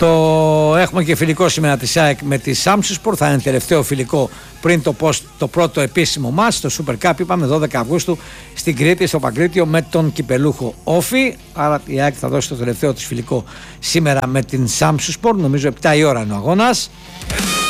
Έχουμε και φιλικό σήμερα τη ΑΕΚ με τη Samsunspor. Θα είναι τελευταίο φιλικό πριν το πρώτο επίσημο μάτς, το Super Cup, είπαμε 12 Αυγούστου στην Κρήτη, στο Παγκρίτιο, με τον κυπελούχο Όφη. Άρα η ΑΕΚ θα δώσει το τελευταίο της φιλικό σήμερα με την Samsunspor. Νομίζω 7 η ώρα είναι ο αγώνας.